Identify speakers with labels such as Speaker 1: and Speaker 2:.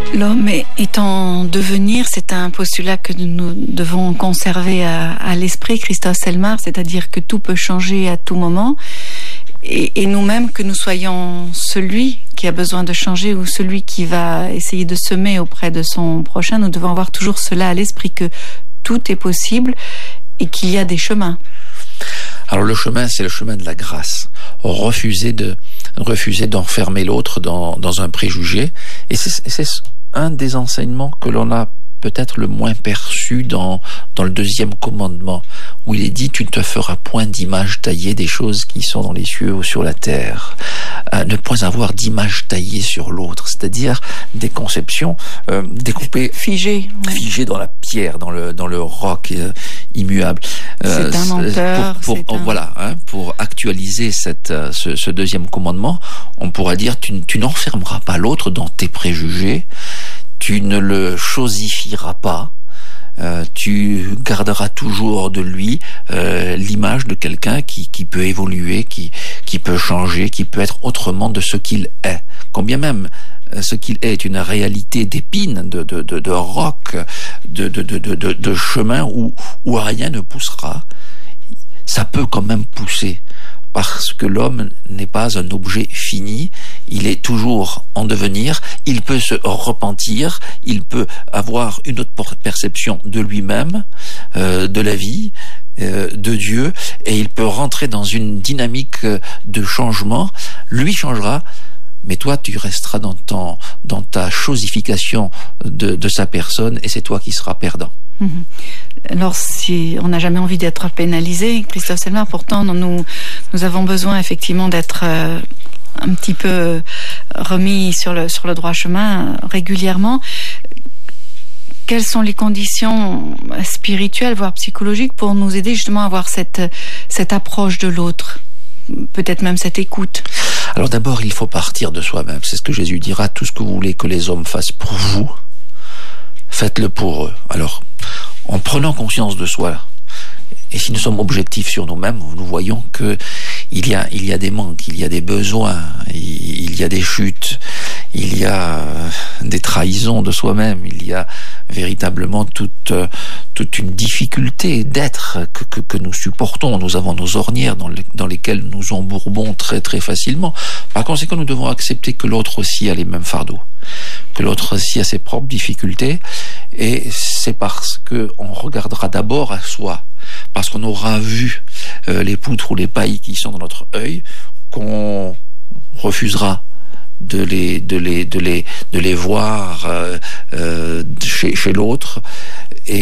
Speaker 1: L'homme est en devenir, c'est un postulat que nous devons conserver à l'esprit, Christophe Selmar, c'est-à-dire que tout peut changer à tout moment. Et nous-mêmes, que nous soyons celui qui a besoin de changer ou celui qui va essayer de semer auprès de son prochain, nous devons avoir toujours cela à l'esprit, que tout est possible et qu'il y a des chemins.
Speaker 2: Alors le chemin, c'est le chemin de la grâce. Refuser d'enfermer l'autre dans un préjugé. Et c'est un des enseignements que l'on a peut-être le moins perçu dans le deuxième commandement, où il est dit: tu ne te feras point d'image taillée des choses qui sont dans les cieux ou sur la terre. Ne point avoir d'image taillée sur l'autre, c'est-à-dire des conceptions découpées, figées dans la pierre, dans le roc immuable.
Speaker 1: C'est un menteur.
Speaker 2: Pour actualiser ce deuxième commandement, on pourra dire: tu n'enfermeras pas l'autre dans tes préjugés. Tu ne le chosifieras pas, tu garderas toujours de lui l'image de quelqu'un qui peut évoluer, qui peut changer, qui peut être autrement de ce qu'il est. Quand bien même ce qu'il est une réalité d'épines, de roc, de chemin où rien ne poussera, ça peut quand même pousser. Parce que l'homme n'est pas un objet fini, il est toujours en devenir, il peut se repentir, il peut avoir une autre perception de lui-même, de la vie, de Dieu, et il peut rentrer dans une dynamique de changement. Lui changera, mais toi tu resteras dans ta chosification de sa personne, et c'est toi qui seras perdant.
Speaker 1: Alors, si on n'a jamais envie d'être pénalisé, Christophe Selmar, pourtant nous avons besoin effectivement d'être un petit peu remis sur le droit chemin régulièrement. Quelles sont les conditions spirituelles, voire psychologiques, pour nous aider justement à avoir cette approche de l'autre, peut-être même cette écoute?
Speaker 2: Alors d'abord, il faut partir de soi-même. C'est ce que Jésus dira: tout ce que vous voulez que les hommes fassent pour vous, faites-le pour eux. Alors, en prenant conscience de soi, et si nous sommes objectifs sur nous-mêmes, nous voyons que il y a des manques, il y a des besoins, il y a des chutes, il y a des trahisons de soi-même, il y a véritablement toute une difficulté d'être que nous supportons. Nous avons nos ornières dans lesquelles nous embourbons très très facilement. Par conséquent, nous devons accepter que l'autre aussi a les mêmes fardeaux, que l'autre aussi a ses propres difficultés, et c'est parce qu'on regardera d'abord à soi, parce qu'on aura vu les poutres ou les pailles qui sont dans notre œil, qu'on refusera de les voir chez l'autre,